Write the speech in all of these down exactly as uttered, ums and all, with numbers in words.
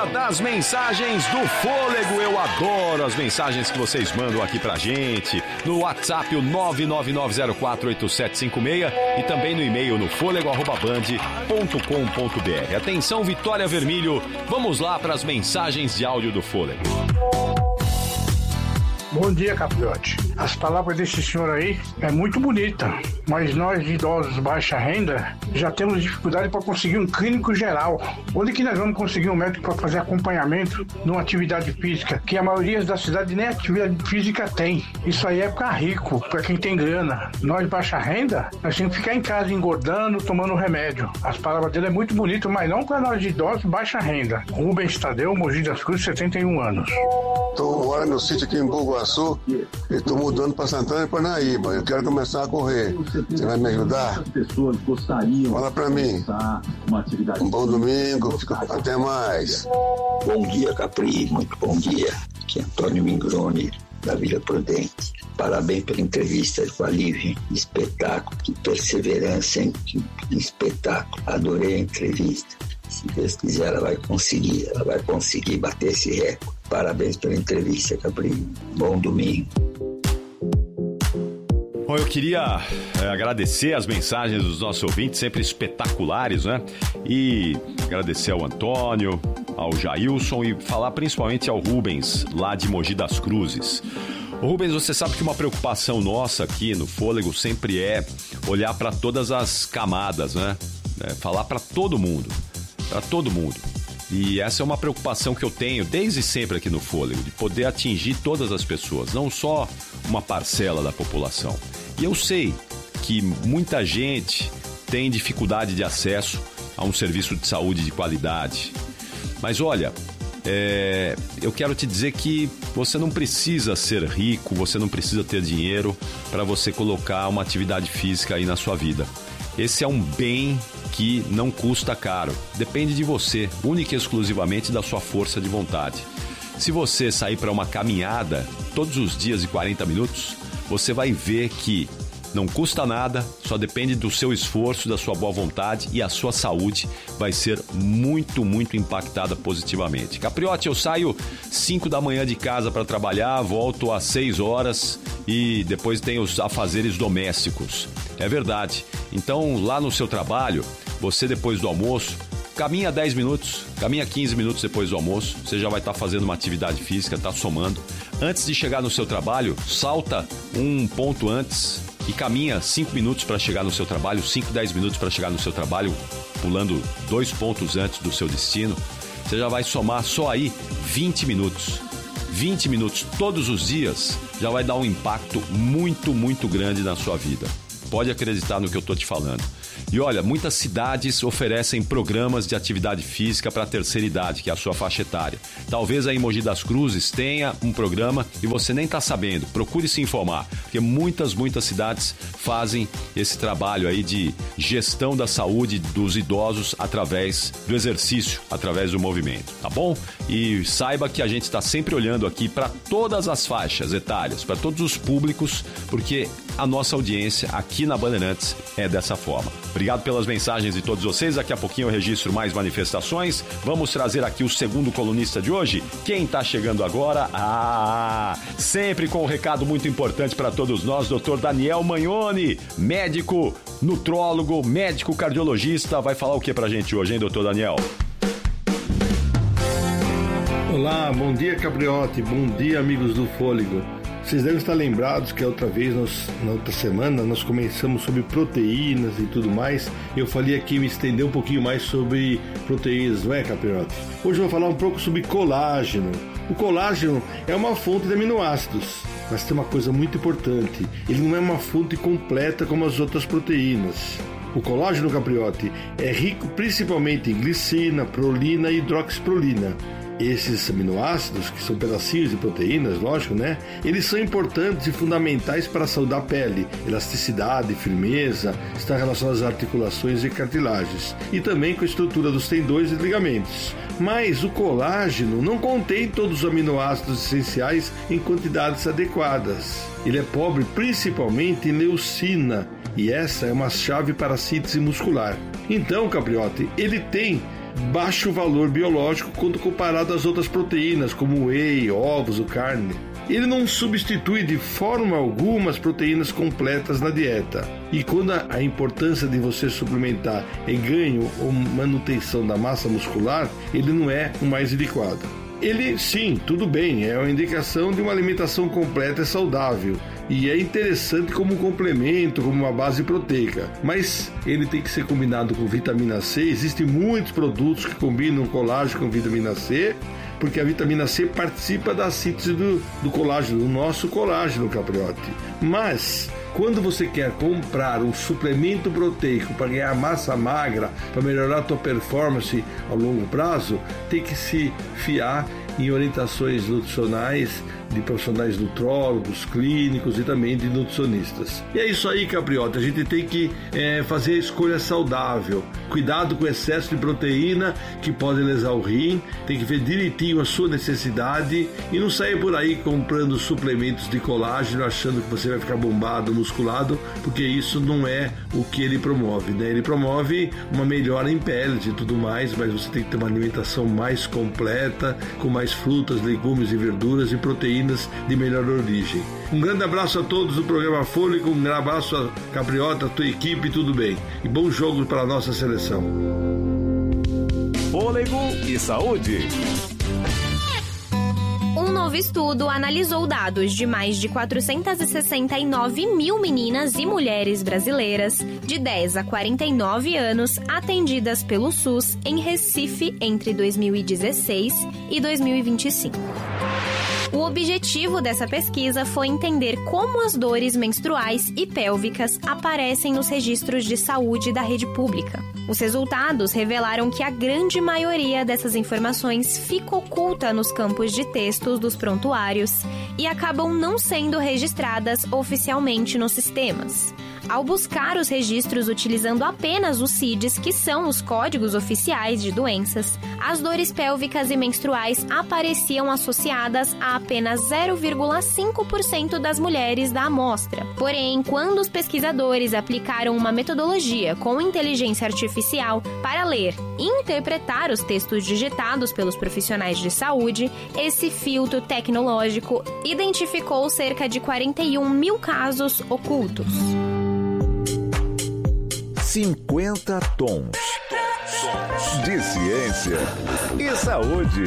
das mensagens do Fôlego. Eu adoro as mensagens que vocês mandam aqui pra gente no WhatsApp, o nove nove nove zero quatro oito sete cinco seis, e também no e-mail no fôlego arroba band ponto com ponto br. Atenção, Vitória Vermelho, vamos lá para as mensagens de áudio do Fôlego. Bom dia, Capriotti. As palavras desse senhor aí é muito bonita, mas nós idosos baixa renda já temos dificuldade para conseguir um clínico geral. Onde que nós vamos conseguir um médico para fazer acompanhamento numa atividade física, que a maioria da cidade nem atividade física tem? Isso aí é para rico, para quem tem grana. Nós baixa renda, nós temos que ficar em casa engordando, tomando remédio. As palavras dele é muito bonita, mas não para nós idosos baixa renda. Rubens Tadeu, Mogi das Cruzes, setenta e um anos. Estou morando no sítio aqui em Bugaçu e estou mudando para Santana e Parnaíba. Eu quero começar a correr. Você vai me ajudar? Fala para mim. Um bom domingo. Até mais. Bom dia, Capri. Muito bom dia. Aqui é Antônio Mingroni, da Vila Prudente. Parabéns pela entrevista com a Lívia. Espetáculo. Que perseverança, hein? Que espetáculo. Adorei a entrevista. Se Deus quiser, ela vai conseguir. Ela vai conseguir bater esse recorde. Parabéns pela entrevista, Capri. Bom domingo. Bom, eu queria é, agradecer as mensagens dos nossos ouvintes, sempre espetaculares, né? E agradecer ao Antônio, ao Jailson e falar principalmente ao Rubens, lá de Mogi das Cruzes. Ô Rubens, você sabe que uma preocupação nossa aqui no Fôlego sempre é olhar para todas as camadas, né? É, falar para todo mundo, para todo mundo. E essa é uma preocupação que eu tenho desde sempre aqui no Fôlego, de poder atingir todas as pessoas, não só uma parcela da população. E eu sei que muita gente tem dificuldade de acesso a um serviço de saúde de qualidade. Mas olha, é, eu quero te dizer que você não precisa ser rico, você não precisa ter dinheiro para você colocar uma atividade física aí na sua vida. Esse é um bem que não custa caro, depende de você, única e exclusivamente da sua força de vontade. Se você sair para uma caminhada todos os dias de quarenta minutos, você vai ver que não custa nada, só depende do seu esforço, da sua boa vontade, e a sua saúde vai ser muito, muito impactada positivamente. Capriotti, eu saio cinco da manhã de casa para trabalhar, volto às seis horas e depois tenho os afazeres domésticos. É verdade. Então, lá no seu trabalho, você depois do almoço, caminha dez minutos, caminha quinze minutos depois do almoço, você já vai estar fazendo uma atividade física, está somando. Antes de chegar no seu trabalho, salta um ponto antes e caminha cinco minutos para chegar no seu trabalho, cinco, dez minutos para chegar no seu trabalho, pulando dois pontos antes do seu destino. Você já vai somar só aí vinte minutos. vinte minutos todos os dias já vai dar um impacto muito, muito grande na sua vida. Pode acreditar no que eu estou te falando. E olha, muitas cidades oferecem programas de atividade física para a terceira idade, que é a sua faixa etária. Talvez a Mogi das Cruzes tenha um programa e você nem está sabendo. Procure se informar, porque muitas, muitas cidades fazem esse trabalho aí de gestão da saúde dos idosos através do exercício, através do movimento, tá bom? E saiba que a gente está sempre olhando aqui para todas as faixas etárias, para todos os públicos, porque a nossa audiência aqui na Bandeirantes é dessa forma. Obrigado pelas mensagens de todos vocês. Daqui a pouquinho eu registro mais manifestações. Vamos trazer aqui o segundo colunista de hoje. Quem está chegando agora? Ah, sempre com um recado muito importante para todos nós, doutor Daniel Magnoni, médico, nutrólogo, médico cardiologista. Vai falar o que pra gente hoje, hein, doutor Daniel? Olá, bom dia, Capriotti. Bom dia, amigos do Fôlego. Vocês devem estar lembrados que a outra vez, nós, na outra semana, nós começamos sobre proteínas e tudo mais. Eu falei aqui, me estender um pouquinho mais sobre proteínas, não é, Capriotti? Hoje eu vou falar um pouco sobre colágeno. O colágeno é uma fonte de aminoácidos, mas tem uma coisa muito importante. Ele não é uma fonte completa como as outras proteínas. O colágeno, Capriotti, é rico principalmente em glicina, prolina e hidroxiprolina. Esses aminoácidos, que são pedacinhos de proteínas, lógico, né? Eles são importantes e fundamentais para a saúde da pele. Elasticidade, firmeza, estão relacionados às articulações e cartilagens. E também com a estrutura dos tendões e ligamentos. Mas o colágeno não contém todos os aminoácidos essenciais em quantidades adequadas. Ele é pobre principalmente em leucina. E essa é uma chave para a síntese muscular. Então, Capriotti, ele tem baixo valor biológico quando comparado às outras proteínas, como whey, ovos ou carne. Ele não substitui de forma alguma as proteínas completas na dieta. E quando a importância de você suplementar é ganho ou manutenção da massa muscular, ele não é o mais adequado. Ele, sim, tudo bem, é uma indicação de uma alimentação completa e saudável. E é interessante como um complemento, como uma base proteica. Mas ele tem que ser combinado com vitamina C. Existem muitos produtos que combinam colágeno com vitamina C, porque a vitamina C participa da síntese do, do colágeno, do nosso colágeno, Capriotti. Mas, quando você quer comprar um suplemento proteico para ganhar massa magra, para melhorar a tua performance ao longo prazo, tem que se fiar em orientações nutricionais de profissionais nutrólogos, clínicos e também de nutricionistas. E é isso aí, Capriotti, a gente tem que é, fazer a escolha saudável. Cuidado com o excesso de proteína que pode lesar o rim, tem que ver direitinho a sua necessidade e não sair por aí comprando suplementos de colágeno achando que você vai ficar bombado, musculado, porque isso não é o que ele promove, né? Ele promove uma melhora em peles e tudo mais, mas você tem que ter uma alimentação mais completa, com mais frutas, legumes e verduras e proteínas de melhor origem. Um grande abraço a todos do programa Fôlego, um grande abraço a Capriota, a tua equipe, tudo bem. E bom jogo para a nossa seleção. Fôlego e saúde. Um novo estudo analisou dados de mais de quatrocentas e sessenta e nove mil meninas e mulheres brasileiras de dez a quarenta e nove anos atendidas pelo SUS em Recife entre dois mil e dezesseis e dois mil e vinte e cinco. O objetivo dessa pesquisa foi entender como as dores menstruais e pélvicas aparecem nos registros de saúde da rede pública. Os resultados revelaram que a grande maioria dessas informações fica oculta nos campos de textos dos prontuários e acabam não sendo registradas oficialmente nos sistemas. Ao buscar os registros utilizando apenas os C I Ds, que são os códigos oficiais de doenças, as dores pélvicas e menstruais apareciam associadas a apenas zero vírgula cinco por cento das mulheres da amostra. Porém, quando os pesquisadores aplicaram uma metodologia com inteligência artificial para ler e interpretar os textos digitados pelos profissionais de saúde, esse filtro tecnológico identificou cerca de quarenta e um mil casos ocultos. cinquenta tons de ciência e saúde.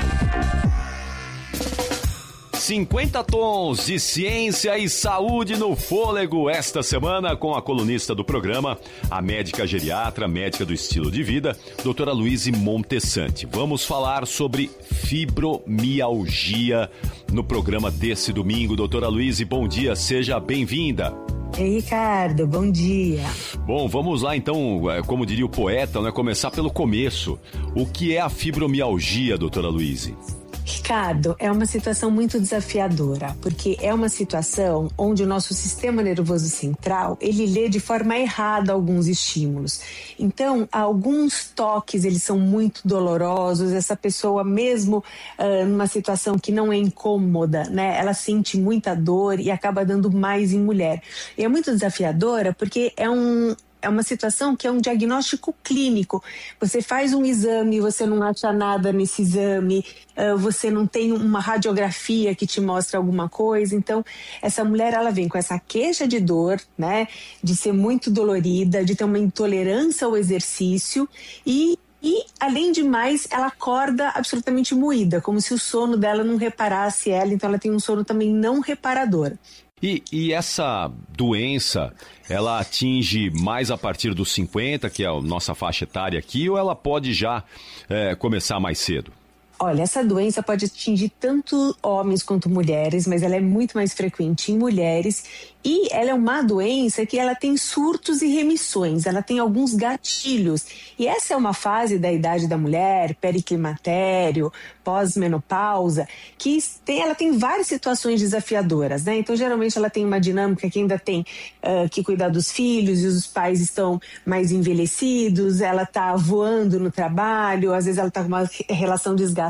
cinquenta tons de ciência e saúde no Fôlego esta semana com a colunista do programa, a médica geriatra, médica do estilo de vida, doutora Luíse Montesante. Vamos falar sobre fibromialgia no programa desse domingo. Doutora Luíse, bom dia, seja bem-vinda. Ei, Ricardo, bom dia. Bom, vamos lá então, como diria o poeta, né, começar pelo começo. O que é a fibromialgia, doutora Luíse? Ricardo, é uma situação muito desafiadora, porque é uma situação onde o nosso sistema nervoso central, ele lê de forma errada alguns estímulos. Então, alguns toques, eles são muito dolorosos, essa pessoa mesmo uh, numa situação que não é incômoda, né, ela sente muita dor e acaba dando mais em mulher. E é muito desafiadora porque é um... É uma situação que é um diagnóstico clínico. Você faz um exame, você não acha nada nesse exame, você não tem uma radiografia que te mostra alguma coisa. Então, essa mulher, ela vem com essa queixa de dor, né? De ser muito dolorida, de ter uma intolerância ao exercício e E, além de mais, ela acorda absolutamente moída, como se o sono dela não reparasse ela. Então, ela tem um sono também não reparador. E, e essa doença, ela atinge mais a partir dos cinquenta, que é a nossa faixa etária aqui, ou ela pode já é, começar mais cedo? Olha, essa doença pode atingir tanto homens quanto mulheres, mas ela é muito mais frequente em mulheres e ela é uma doença que ela tem surtos e remissões, ela tem alguns gatilhos. E essa é uma fase da idade da mulher, periclimatério, pós-menopausa, que tem, ela tem várias situações desafiadoras, né? Então, geralmente, ela tem uma dinâmica que ainda tem uh, que cuidar dos filhos e os pais estão mais envelhecidos, ela está voando no trabalho, às vezes ela está com uma relação desgastada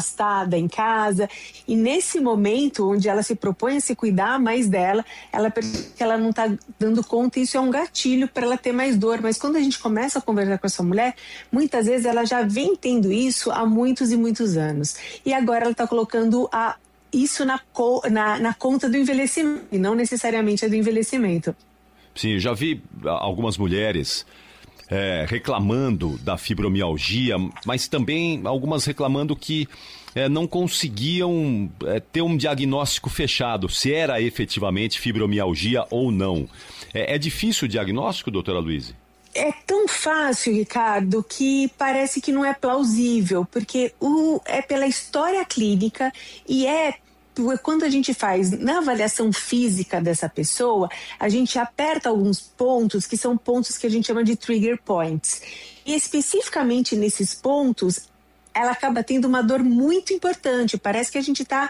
afastada em casa, e nesse momento onde ela se propõe a se cuidar mais dela, ela percebe que ela não está dando conta, e isso é um gatilho para ela ter mais dor. Mas quando a gente começa a conversar com essa mulher, muitas vezes ela já vem tendo isso há muitos e muitos anos, e agora ela está colocando a, isso na, na, na conta do envelhecimento, e não necessariamente é do envelhecimento. Sim, já vi algumas mulheres é, reclamando da fibromialgia, mas também algumas reclamando que é, não conseguiam é, ter um diagnóstico fechado, se era efetivamente fibromialgia ou não. É, é difícil o diagnóstico, doutora Luíse? É tão fácil, Ricardo, que parece que não é plausível, porque o, é pela história clínica e é quando a gente faz na avaliação física dessa pessoa, a gente aperta alguns pontos que são pontos que a gente chama de trigger points. E especificamente nesses pontos, ela acaba tendo uma dor muito importante. Parece que a gente está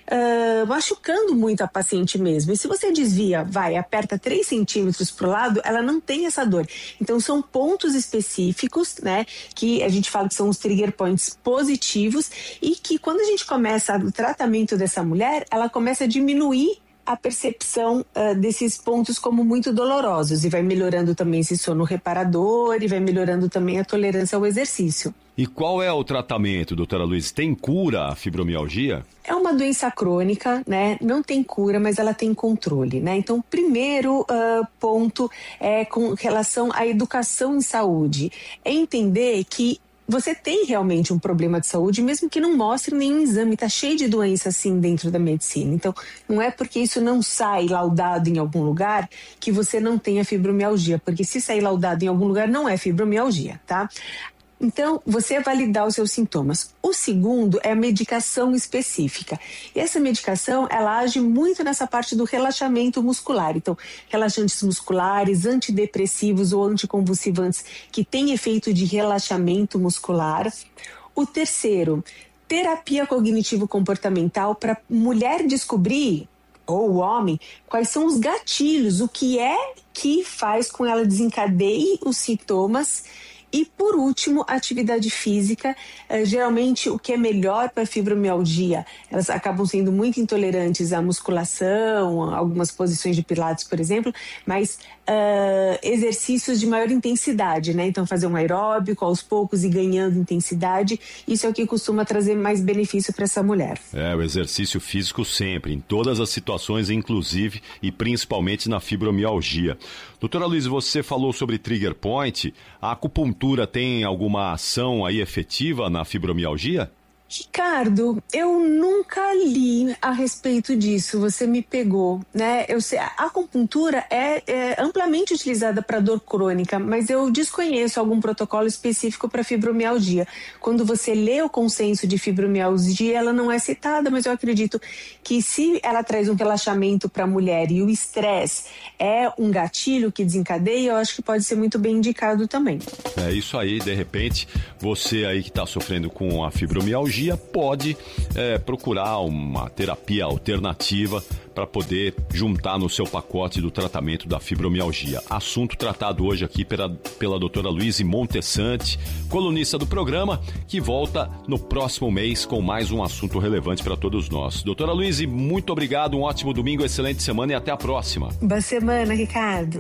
uh, machucando muito a paciente mesmo. E se você desvia, vai, aperta três centímetros para o lado, ela não tem essa dor. Então são pontos específicos, né, que a gente fala que são os trigger points positivos, e que quando a gente começa o tratamento dessa mulher, ela começa a diminuir a percepção uh, desses pontos como muito dolorosos, e vai melhorando também esse sono reparador, e vai melhorando também a tolerância ao exercício. E qual é o tratamento, doutora Luíse? Tem cura a fibromialgia? É uma doença crônica, né? Não tem cura, mas ela tem controle, né? Então, o primeiro uh, ponto é com relação à educação em saúde. É entender que você tem realmente um problema de saúde, mesmo que não mostre nenhum exame. Está cheio de doenças assim dentro da medicina. Então, não é porque isso não sai laudado em algum lugar que você não tenha fibromialgia, porque se sair laudado em algum lugar não é fibromialgia, tá? Então, você validar os seus sintomas. O segundo é a medicação específica. E essa medicação, ela age muito nessa parte do relaxamento muscular. Então, relaxantes musculares, antidepressivos ou anticonvulsivantes que têm efeito de relaxamento muscular. O terceiro, terapia cognitivo-comportamental para mulher descobrir, ou o homem, quais são os gatilhos, o que é que faz com ela desencadeie os sintomas. E, por último, a atividade física. Uh, geralmente, o que é melhor para a fibromialgia, elas acabam sendo muito intolerantes à musculação, algumas posições de pilates, por exemplo, mas uh, exercícios de maior intensidade, né? Então, fazer um aeróbico aos poucos e ganhando intensidade, isso é o que costuma trazer mais benefício para essa mulher. É, o exercício físico sempre, em todas as situações, inclusive e principalmente na fibromialgia. Doutora Luíse, você falou sobre trigger point. A acupuntura tem alguma ação aí efetiva na fibromialgia? Ricardo, eu nunca li a respeito disso, você me pegou, né? Eu sei, a acupuntura é, é amplamente utilizada para dor crônica, mas eu desconheço algum protocolo específico para fibromialgia. Quando você lê o consenso de fibromialgia, ela não é citada, mas eu acredito que se ela traz um relaxamento para a mulher e o estresse é um gatilho que desencadeia, eu acho que pode ser muito bem indicado também. É isso aí, de repente, você aí que está sofrendo com a fibromialgia, pode é, procurar uma terapia alternativa para poder juntar no seu pacote do tratamento da fibromialgia. Assunto tratado hoje aqui pela, pela doutora Luíse Montesante, colunista do programa, que volta no próximo mês com mais um assunto relevante para todos nós. Doutora Luíse, muito obrigado, um ótimo domingo, excelente semana e até a próxima. Boa semana, Ricardo.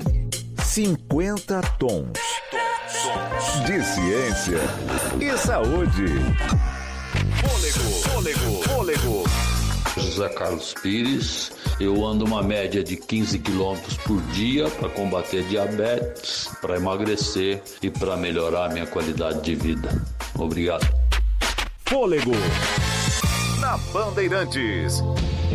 cinquenta tons de ciência e saúde. Fôlego, fôlego, fôlego. José Carlos Pires, eu ando uma média de quinze quilômetros por dia para combater diabetes, para emagrecer e para melhorar a minha qualidade de vida. Obrigado. Fôlego na Bandeirantes.